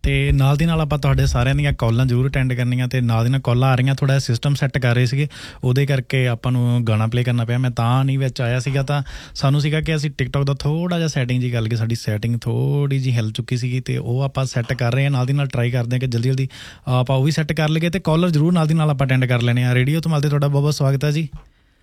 ਅਤੇ ਨਾਲ ਦੀ ਨਾਲ ਆਪਾਂ ਤੁਹਾਡੇ ਸਾਰਿਆਂ ਦੀਆਂ ਕਾਲਾਂ ਜ਼ਰੂਰ ਅਟੈਂਡ ਕਰਨੀਆਂ ਅਤੇ ਨਾਲ ਦੀ ਨਾਲ ਕਾਲਾਂ ਆ ਰਹੀਆਂ। ਥੋੜ੍ਹਾ ਸਿਸਟਮ ਸੈੱਟ ਕਰ ਰਹੇ ਸੀਗੇ, ਉਹਦੇ ਕਰਕੇ ਆਪਾਂ ਨੂੰ ਗਾਣਾ ਪਲੇ ਕਰਨਾ ਪਿਆ। ਮੈਂ ਤਾਂ ਨਹੀਂ ਵਿੱਚ ਆਇਆ ਸੀਗਾ, ਤਾਂ ਸਾਨੂੰ ਸੀਗਾ ਕਿ ਅਸੀਂ ਟਿਕਟੋਕ ਦਾ ਥੋੜ੍ਹਾ ਜਿਹਾ ਸੈਟਿੰਗ ਜੀ ਗੱਲ ਕਿ ਸਾਡੀ ਸੈਟਿੰਗ ਥੋੜ੍ਹੀ ਜਿਹੀ ਹਿੱਲ ਚੁੱਕੀ ਸੀਗੀ ਅਤੇ ਉਹ ਆਪਾਂ ਸੈੱਟ ਕਰ ਰਹੇ ਹਾਂ। ਨਾਲ ਦੀ ਨਾਲ ਟਰਾਈ ਕਰਦੇ ਹਾਂ ਕਿ ਜਲਦੀ ਜਲਦੀ ਆਪਾਂ ਉਹ ਵੀ ਸੈੱਟ ਕਰ ਲਈਏ ਅਤੇ ਕਾਲਰ ਜ਼ਰੂਰ ਨਾਲ ਦੀ ਨਾਲ ਆਪਾਂ ਅਟੈਂਡ ਕਰ ਲੈਣੇ ਹਾਂ। ਰੇਡੀਓ ਧਮਾਲ 'ਤੇ ਤੁਹਾਡਾ ਬਹੁਤ ਬਹੁਤ ਸਵਾਗਤ ਹੈ ਜੀ।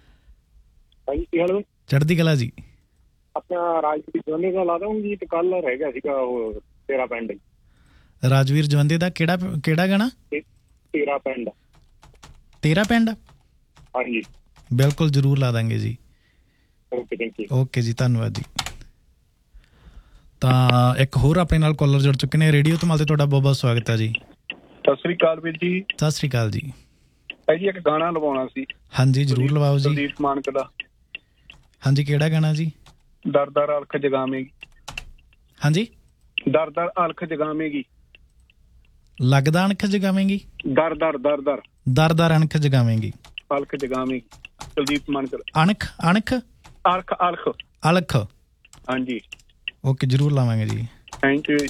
ਚੜ੍ਹਦੀ ਕਲਾ ਜੀ। ਆਪਣਾ ਰਾਜਵੀਰ ਜਵੰਦੇ ਦਾ ਲਾ ਦਊਂਗੀ ਤੇ ਕੱਲ ਰਹਿ ਗਿਆ ਸੀਗਾ ਉਹ ਤੇਰਾ ਪਿੰਡ। ਰਾਜਵੀਰ ਜਵੰਦੇ ਦਾ ਕਿਹੜਾ ਗਾਣਾ? ਤੇਰਾ ਪਿੰਡ। ਤੇਰਾ ਪਿੰਡ, ਹਾਂਜੀ ਬਿਲਕੁਲ ਜ਼ਰੂਰ ਲਾ ਦਾਂਗੇ ਜੀ। Okay thank you. ਓਕੇ ਜੀ, ਧੰਨਵਾਦ ਜੀ। ਤਾਂ ਇੱਕ ਹੋਰ ਆਪਣੇ ਨਾਲ ਕਾਲਰ ਜੁੜ ਚੁੱਕੇ ਨੇ। ਰੇਡੀਓ ਧਮਾਲ 'ਤੇ ਤੁਹਾਡਾ ਬਹੁਤ ਬਹੁਤ ਸਵਾਗਤ ਹੈ ਜੀ। ਸਤਿ ਸ੍ਰੀ ਅਕਾਲ ਵੀਰ ਜੀ। ਸਤਿ ਸ੍ਰੀ ਅਕਾਲ ਜੀ। ਜੀ ਇੱਕ ਗਾਣਾ ਲਵਾਉਣਾ ਸੀ। ਹਾਂਜੀ ਜ਼ਰੂਰ ਲਵਾਓ ਜੀ। ਕੁਲਦੀਪ ਮਾਨਕ ਦਾ। ਹਾਂਜੀ ਕਿਹੜਾ ਗਾਣਾ ਜੀ? ਦਰ ਦਰ ਅਲਖ ਜਗਾਵੇਗੀ। ਹਾਂਜੀ ਦਰ ਦਰ ਅਲਖ ਜਗਾਵੇਗੀ। ਲੱਗਦਾ ਅਣਖ ਜਗਾਵੇਂਗੀ। ਦਰ ਦਰ ਦਰ ਦਰ ਦਰ ਦਰ ਅਣਖ ਜਗਾਵੇਂਗੀ। ਅਲਖ ਜਗਾਵੇਗੀ ਕੁਲਦੀਪ ਮਾਨਕ। ਅਣਖ ਅਣਖ ਅਲਖ ਅਲਖ ਅਲਖ। ਹਾਂਜੀ ਓਕੇ ਜ਼ਰੂਰ ਲਾਵਾਂਗੇ ਜੀ। Thank you.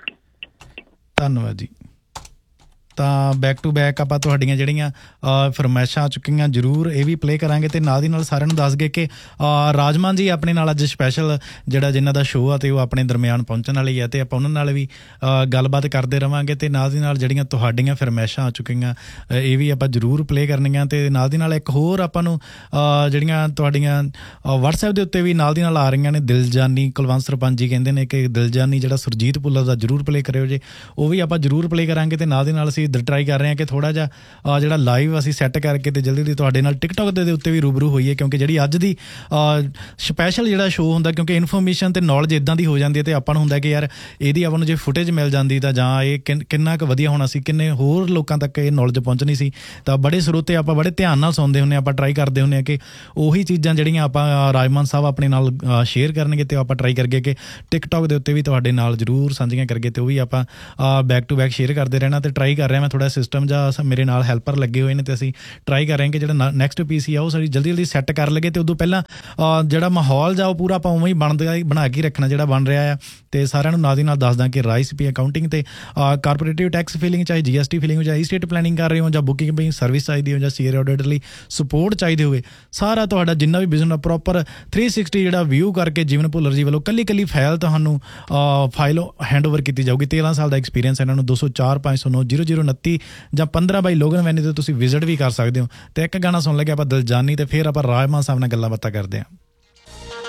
ਧੰਨਵਾਦ ਜੀ। ਤਾਂ ਬੈਕ ਟੂ ਬੈਕ ਆਪਾਂ ਤੁਹਾਡੀਆਂ ਜਿਹੜੀਆਂ ਫਰਮਾਇਸ਼ਾਂ ਆ ਚੁੱਕੀਆਂ ਜ਼ਰੂਰ ਇਹ ਵੀ ਪਲੇ ਕਰਾਂਗੇ ਅਤੇ ਨਾਲ ਦੀ ਨਾਲ ਸਾਰਿਆਂ ਨੂੰ ਦੱਸ ਗਏ ਕਿ ਰਾਜਮਾਨ ਜੀ ਆਪਣੇ ਨਾਲ ਅੱਜ ਸਪੈਸ਼ਲ ਜਿਹੜਾ ਜਿਨ੍ਹਾਂ ਦਾ ਸ਼ੋਅ ਆ ਅਤੇ ਉਹ ਆਪਣੇ ਦਰਮਿਆਨ ਪਹੁੰਚਣ ਵਾਲੀ ਹੈ ਅਤੇ ਆਪਾਂ ਉਹਨਾਂ ਨਾਲ ਵੀ ਗੱਲਬਾਤ ਕਰਦੇ ਰਹਾਂਗੇ ਅਤੇ ਨਾਲ ਦੀ ਨਾਲ ਜਿਹੜੀਆਂ ਤੁਹਾਡੀਆਂ ਫਰਮਾਇਸ਼ਾਂ ਆ ਚੁੱਕੀਆਂ ਇਹ ਵੀ ਆਪਾਂ ਜ਼ਰੂਰ ਪਲੇ ਕਰਨੀਆਂ। ਅਤੇ ਨਾਲ ਦੀ ਨਾਲ ਇੱਕ ਹੋਰ ਆਪਾਂ ਨੂੰ ਜਿਹੜੀਆਂ ਤੁਹਾਡੀਆਂ ਵਟਸਐਪ ਦੇ ਉੱਤੇ ਵੀ ਨਾਲ ਦੀ ਨਾਲ ਆ ਰਹੀਆਂ ਨੇ। ਦਿਲਜਾਨੀ ਕੁਲਵੰਤ ਸਰਪੰਚ ਜੀ ਕਹਿੰਦੇ ਨੇ ਕਿ ਦਿਲਜਾਨੀ ਜਿਹੜਾ ਸੁਰਜੀਤ ਭੁੱਲਰ ਦਾ ਜ਼ਰੂਰ ਪਲੇ ਕਰਿਓ ਜੇ, ਉਹ ਵੀ ਆਪਾਂ ਜ਼ਰੂਰ ਪਲੇ ਕਰਾਂਗੇ। ਅਤੇ ਨਾਲ ਦੀ ਨਾਲ ਅਸੀਂ ਟਰਾਈ ਕਰ ਰਹੇ ਹਾਂ ਕਿ ਥੋੜ੍ਹਾ ਜਿਹਾ ਜਿਹੜਾ ਲਾਈਵ ਅਸੀਂ ਸੈੱਟ ਕਰਕੇ ਅਤੇ ਜਲਦੀ ਜਲਦੀ ਤੁਹਾਡੇ ਨਾਲ ਟਿਕਟੋਕ ਦੇ ਉੱਤੇ ਵੀ ਰੂਬਰੂ ਹੋਈਏ, ਕਿਉਂਕਿ ਜਿਹੜੀ ਅੱਜ ਦੀ ਸਪੈਸ਼ਲ ਜਿਹੜਾ ਸ਼ੋਅ ਹੁੰਦਾ, ਕਿਉਂਕਿ ਇਨਫੋਰਮੇਸ਼ਨ ਅਤੇ ਨੌਲੇਜ ਇੱਦਾਂ ਦੀ ਹੋ ਜਾਂਦੀ ਹੈ ਅਤੇ ਆਪਾਂ ਨੂੰ ਹੁੰਦਾ ਕਿ ਯਾਰ ਇਹਦੀ ਆਪਾਂ ਨੂੰ ਜੇ ਫੁਟੇਜ ਮਿਲ ਜਾਂਦੀ ਤਾਂ ਜਾਂ ਇਹ ਕਿੰਨਾ ਕੁ ਵਧੀਆ ਹੋਣਾ ਸੀ, ਕਿੰਨੇ ਹੋਰ ਲੋਕਾਂ ਤੱਕ ਇਹ ਨੌਲੇਜ ਪਹੁੰਚਣੀ ਸੀ। ਤਾਂ ਬੜੇ ਸਰੋਤੇ ਆਪਾਂ ਬੜੇ ਧਿਆਨ ਨਾਲ ਸੁਣਦੇ ਹੁੰਦੇ ਹਾਂ, ਆਪਾਂ ਟਰਾਈ ਕਰਦੇ ਹੁੰਦੇ ਹਾਂ ਕਿ ਉਹੀ ਚੀਜ਼ਾਂ ਜਿਹੜੀਆਂ ਆਪਾਂ ਰਾਜਮਾਨ ਸਾਹਿਬ ਆਪਣੇ ਨਾਲ ਸ਼ੇਅਰ ਕਰਨਗੇ ਅਤੇ ਆਪਾਂ ਟਰਾਈ ਕਰਕੇ ਕਿ ਟਿਕਟੋਕ ਦੇ ਉੱਤੇ ਵੀ ਤੁਹਾਡੇ ਨਾਲ ਜ਼ਰੂਰ ਸਾਂਝੀਆਂ ਕਰਕੇ ਅਤੇ ਉਹ ਵੀ ਆਪਾਂ ਬੈਕ ਟੂ ਬੈਕ ਸ਼ੇਅਰ ਕਰਦੇ ਰਹਿਣਾ। ਅਤੇ ਟਰਾਈ ਕਰ ਰਿਹਾ ਮੈਂ ਥੋੜ੍ਹਾ ਸਿਸਟਮ ਜਾਂ ਮੇਰੇ ਨਾਲ ਹੈਲਪਰ ਲੱਗੇ ਹੋਏ ਨੇ ਅਤੇ ਅਸੀਂ ਟਰਾਈ ਕਰ ਰਹੇ ਹਾਂ ਕਿ ਜਿਹੜਾ ਨੈਕਸਟ ਪੀਸੀ ਆ ਉਹ ਸਾਡੀ ਜਲਦੀ ਜਲਦੀ ਸੈੱਟ ਕਰ ਲਈਏ। ਅਤੇ ਉਦੋਂ ਪਹਿਲਾਂ ਜਿਹੜਾ ਮਾਹੌਲ ਜਾਂ ਉਹ ਪੂਰਾ ਆਪਾਂ ਉਵੇਂ ਹੀ ਬਣਾ ਕੇ ਰੱਖਣਾ ਜਿਹੜਾ ਬਣ ਰਿਹਾ ਆ। ਅਤੇ ਸਾਰਿਆਂ ਨੂੰ ਨਾਲ ਦੀ ਨਾਲ ਦੱਸਦਾ ਕਿ ਰਾਈਸ ਪੀ ਅਕਾਊਂਟਿੰਗ ਅਤੇ ਕਾਰਪੋਰੇਟਿਵ ਟੈਕਸ ਫਿਲਿੰਗ, ਚਾਹੇ GST ਫਿਲਿੰਗ, ਚਾਹੇ ਸਟੇਟ ਪਲੈਨਿੰਗ ਕਰ ਰਹੇ ਹੋ, ਜਾਂ ਬੁਕਿੰਗ ਪਈ ਸਰਵਿਸ ਚਾਹੀਦੀ ਹੋ, ਜਾਂ ਸੀਆਰ ਆਡਿਟ ਲਈ ਸਪੋਰਟ ਚਾਹੀਦੀ ਹੋਵੇ, ਸਾਰਾ ਤੁਹਾਡਾ ਜਿੰਨਾ ਵੀ ਬਿਜ਼ਨਸ ਪ੍ਰੋਪਰ 360 ਜਿਹੜਾ ਵਿਊ ਕਰਕੇ ਜੀਵਨ ਭੁੱਲਰ ਜੀ ਵੱਲੋਂ ਕੱਲੀ ਫਾਈਲ ਤੁਹਾਨੂੰ ਫਾਈਲ ਹੈਂਡਓਵਰ ਕੀਤੀ ਜਾਊਗੀ। 13 ਸਾਲ ਦਾ ਐਕਸਪੀਰੀਅੰਸ ਇਹਨਾਂ ਨੂੰ। 204 509 0029 ਜਾਂ 15 ਬਾਈ ਲੋਗਨ ਵੈਨਿਊ 'ਤੇ ਤੁਸੀਂ ਵਿਜ਼ਿਟ ਵੀ ਕਰ ਸਕਦੇ ਹੋ। ਅਤੇ ਇੱਕ ਗਾਣਾ ਸੁਣ ਲੱਗੇ ਆਪਾਂ ਦਿਲਜਾਨੀ ਅਤੇ ਫਿਰ ਆਪਾਂ ਰਾਜਮਾਨ ਸਾਹਿਬ ਨਾਲ ਗੱਲਾਂ ਬਾਤਾਂ ਕਰਦੇ ਹਾਂ।